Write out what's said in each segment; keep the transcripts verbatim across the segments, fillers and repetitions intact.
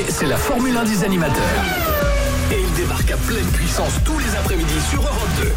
c'est la Formule un des animateurs. Et il débarque à pleine puissance tous les après-midi sur Europe deux.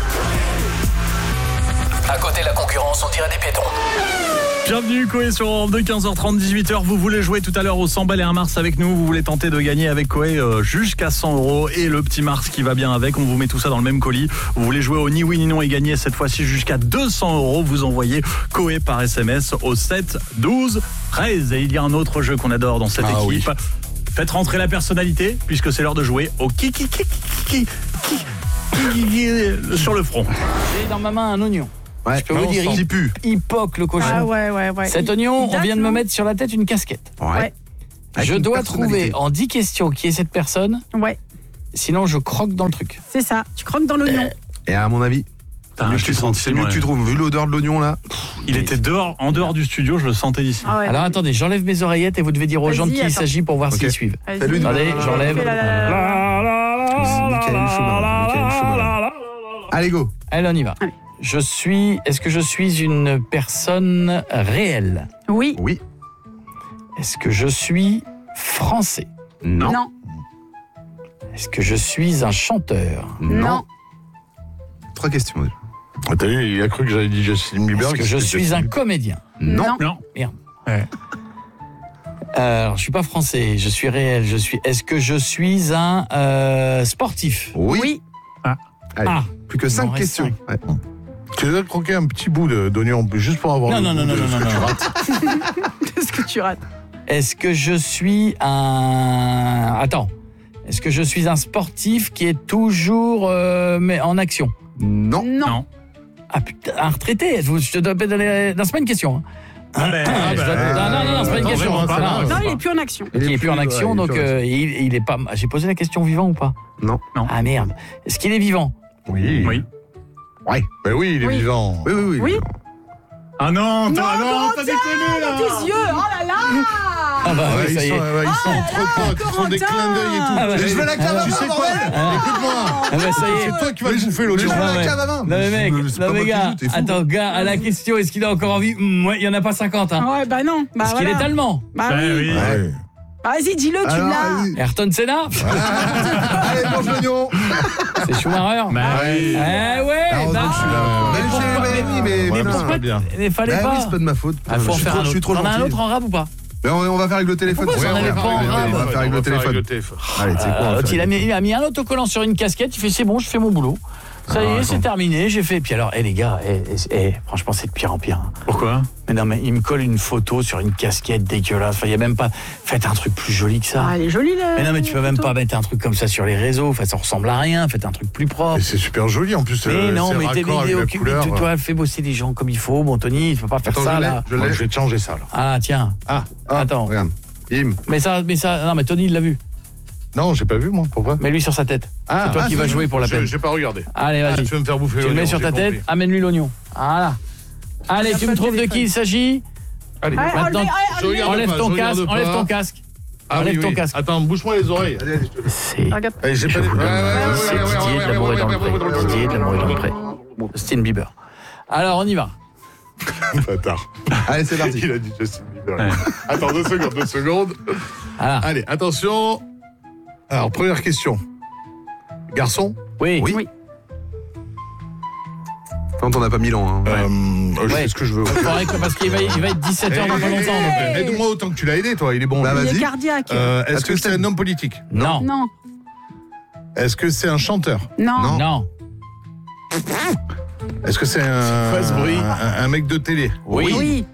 À côté de la concurrence, on dirait des piétons. Bienvenue Koé sur Europe deux, quinze heures trente, dix-huit heures. Vous voulez jouer tout à l'heure au cent balles et un Mars avec nous. Vous voulez tenter de gagner avec Koé euh, jusqu'à cent euros et le petit Mars qui va bien avec. On vous met tout ça dans le même colis. Vous voulez jouer au ni oui ni non et gagner cette fois-ci jusqu'à deux cents euros. Vous envoyez Koé par S M S au sept douze treize. Et il y a un autre jeu qu'on adore dans cette ah, équipe. Oui. Faites rentrer la personnalité puisque c'est l'heure de jouer au qui qui qui qui qui qui sur le front. J'ai dans ma main un oignon. Ouais, je peux vous dire, il pue. Il poque le cochon. Ah ouais, ouais, ouais. Cet il, oignon, il on vient de non me mettre sur la tête une casquette. Ouais. Avec Je une dois personnalité. trouver en dix questions qui est cette personne, Ouais, sinon je croque dans le truc. c'est ça. Tu croques dans l'oignon. Et à mon avis, Putain, mieux je que tu l'ai trouves. senti, C'est mieux ouais. que tu trouves. Vu l'odeur de l'oignon là. Il était dehors, en dehors du studio, je le sentais d'ici. Ah ouais. Alors attendez, j'enlève mes oreillettes et vous devez dire aux Vas-y, gens de qui il attends. s'agit pour voir Ok. s'ils suivent. Vas-y. Salut, Attendez, j'enlève. Fais la- la- la- la- C'est Michael Schumacher. Michael Schumacher. Allez go. Allez, on y va. Allez. Je suis. Est-ce que je suis une personne réelle? Oui. Oui. Est-ce que je suis français? Non. Non. Est-ce que je suis un chanteur? Non. Trois questions. déjà. Ah, t'as vu, il a cru que j'avais dit Justin Bieber. Est-ce que je suis un comédien? Non. Non. Merde. Ouais. Euh, Alors, je suis pas français, je suis réel, je suis. Est-ce que je suis un euh, sportif? Oui. Oui. Allez. Ah. Plus que Il m'en cinq reste questions. Ouais. Tu les as croqué un petit bout de- d'oignon juste pour avoir. Non, le non, non, goût non, de non, ce non, que tu non. rates. Qu'est-ce que tu rates? Est-ce que je suis un. Attends. Est-ce que je suis un sportif qui est toujours euh, mais en action? Non. Non. Non. Ah putain, un retraité. Je te dois donner. Non, c'est pas une question. Hein. Ah ben, Je dois- ben, non, non, non, c'est pas une attends, question. vraiment, Non, ça va, non, Non, c'est il pas- est plus en action. il est plus en action, ouais, il est donc plus en euh, il, il est pas. J'ai posé la question vivant ou pas? Non. Non. Ah merde. Est-ce qu'il est vivant? Oui. Oui. Ouais. Ben oui, il est Oui. vivant. Oui, oui, oui. Oui. Ah non, toi, Non, non, non, t'as tiens, déconné là. Tes yeux, oh là là. Ah bah Ouais, oui, ils ça y sont, est. ouais, ils sont trop potes, ils font des Corentin. clins d'œil et tout. Ah bah, Mais je veux la cave à tu main, sais quoi bordel. Ah. Écoute-moi. Ah bah ça y est. C'est toi qui vas le bouffer l'autre Mais je jour. veux ouais. la cave à main. Non mais mec, C'est non pas moi mais qui gars, joue, t'es fou. attends gars, à la question, est-ce qu'il a encore envie? Hum, ouais, il y en a pas cinquante hein. Ouais, bah non. Bah Est-ce qu'il voilà. est allemand? Bah Ben oui. oui. Ouais. Vas-y, dis-le, tu Alors, l'as. vas-y. Ayrton Senna? Allez, mange l'oignon. C'est Schumacher? Ben oui. Eh ouais, Ah, bah, je suis là. mais Mais pourquoi- j'ai- mais oui, mais Ouais, putain. mais c'est pas bien. il fallait Bah oui, pas. c'est pas de ma faute. Ah, faut en je suis faire trop, un je suis autre. trop T'en as un gentil. autre en rap ou pas? Mais on, on va faire avec le téléphone. Pourquoi Ouais, vous en on avez va pas faire en avec le rap? téléphone. On va faire avec le téléphone. téléphone. Allez, c'est quoi on va Euh, faire il, a avec- mis, il a mis un autocollant sur une casquette, il fait c'est bon, je fais mon boulot. Ça y Ah, est, c'est attends. terminé, j'ai fait. Puis alors, eh les gars, eh, eh, eh, franchement, c'est de pire en pire. hein. Pourquoi? Mais non, mais il me colle une photo sur une casquette dégueulasse. Enfin, il y a même pas. Faites un truc plus joli que ça. Ah, elle est jolie, là. Mais non, mais tu peux même pas mettre un truc comme ça sur les réseaux. Enfin, ça ressemble à rien. Faites un truc plus propre. Et c'est super joli en plus. Mais euh, non, c'est mais tes raccord avec vidéos, la qui- couleur. tu dois faire bosser des gens comme il faut. Bon, Tony, tu peux pas faire Attends, ça je l'ai, là. je Moi, l'ai. je vais te changer ça là. Ah tiens. Ah, Ah, Attends. Regarde. Bim. Mais ça, mais ça, non, mais Tony il l'a vu. non, j'ai pas vu moi. Pourquoi? Mets-lui sur sa tête. Ah, c'est toi ah, qui vas jouer pour la je- peine. J'ai pas regardé. Allez, Ah, vas-y. tu veux me faire bouffer Tu le mets l'oignon, sur ta j'ai tête, compris. amène-lui l'oignon. Voilà. Allez, Il a tu pas me le trouves de téléphone. qui il s'agit? Allez. Ouais, Maintenant, enlevez, je enlevez. regarde Enlève pas, ton je regarde casque, pas. enlève ton casque. Ah Enlève oui, ton oui. casque. Attends, bouge-moi les oreilles. Allez, allez, je te laisse. C'est Regarde. Allez, j'ai Je pas vous des- le Ouais, ouais, donne. ouais, C'est ouais, ouais, Didier ouais, de l'amour ouais, est dans le ouais, ouais, pré. ouais, Didier de l'amour est dans le pré. ouais, Justin Bieber. Alors, on y va. Bâtard. Allez, c'est parti. Il a dit Justin Bieber. Ouais. Attends, deux secondes, deux secondes. Voilà. Allez, attention. Alors, première question. Garçon? Oui. Oui. Oui. Tant on n'a pas mille ans. Hein. Euh, je Ouais. fais ce que je veux. Faudrait que- parce qu'il va, il va être dix-sept heures dans pas Eh, longtemps. donc, euh, Aide-moi autant que tu l'as aidé, toi. Il est bon. Bah, lui. Il est vas-y. cardiaque. Euh, Est-ce Est-ce que que c'est c'est- un homme politique? Non. Non. Est-ce que c'est un chanteur? Non. Non. Non. Est-ce que c'est un, Quoi, ce bruit un, un mec de télé? Oui. Oui.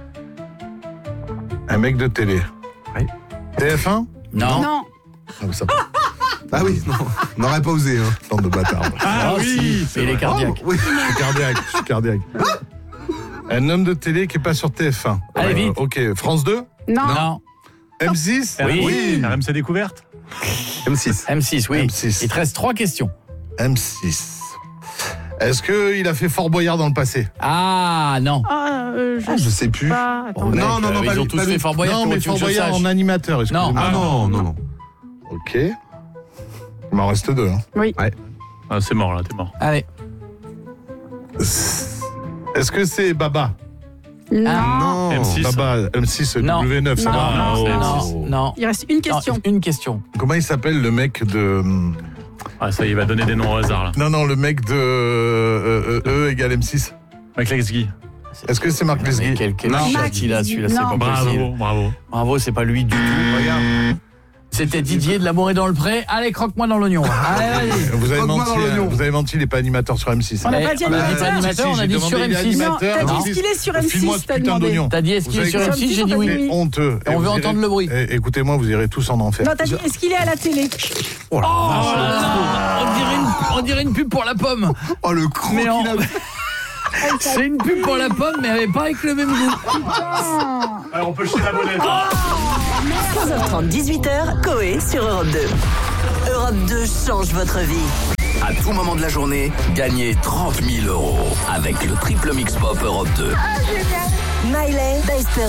Un mec de télé. Oui. T F un? Non. Non. Ah, ça Ah oui, non. On n'aurait pas osé. Hein. Bande de bâtards. Ah Oh, oui, si, il est cardiaque. Oh, oui. Je suis cardiaque, je suis cardiaque. Un homme de télé qui est pas sur T F un. Allez, vite. Ok, France deux? Non. Non. M six? Oui. R M C Découverte. M six. M six, oui. M six. Il te reste trois questions. M six. Est-ce qu'il a fait Fort Boyard dans le passé? Ah, non. Ah, euh, je, Ah, je sais plus. pas. Attends. Oh, mec, non, non, non, euh, pas Ils ont lui, tous pas fait lui. Fort Boyard. non, comment mais tu veux Fort que je Boyard sache en animateur, excusez-moi. Ah non, non, non. Ok. Il m'en reste deux. Hein. Oui. Ah, c'est mort là, t'es mort. Allez. Est-ce que c'est Baba? Non. M six. Là bas, M six, Non. W neuf, ça Non, va. non, Oh. Non, non. Il reste une question. Non, une question. Comment il s'appelle le mec de. Ah, ça, il va donner des noms au hasard, là. Non, non, le mec de euh, euh, E égale M six. McLexgy. Est-ce que c'est Marc Lesguy? Quel, quel Non. chat il a, celui-là, c'est Non. pas possible. Bravo, bravo. Bravo, c'est pas lui du tout. Regarde. C'était Didier de L'amour est dans le pré. Allez, croque-moi dans l'oignon. Allez, vas-y. Vous avez Croque-moi menti, dans l'oignon. hein, vous avez menti, il n'est pas animateur sur M six. On n'a Eh, pas dit on a dit animateur. pas animateur, on a j'ai dit demandé, sur il est M six. Non, t'as Non. dit est-ce qu'il est sur M Filme-moi six, ce t'as putain demandé. d'oignon. T'as dit est-ce Vous qu'il est avez sur dit M six, j'ai dit sur oui. M six. C'est honteux. Et on Et veut vous entendre irez- le bruit. Eh, Écoutez-moi, vous irez tous en enfer. Non, t'as dit est-ce qu'il est à la télé? Oh là là, on dirait une, on dirait une pub pour la pomme. Oh, le croc Mais en- qu'il a. C'est une pub pour la pomme, mais pas avec le même goût. Alors, on peut jeter la monnaie. quinze heures trente, dix-huit heures, Coé sur Europe deux. Europe deux change votre vie. À tout moment de la journée, gagnez trente mille euros avec le triple mix pop Europe deux. Miley, Dice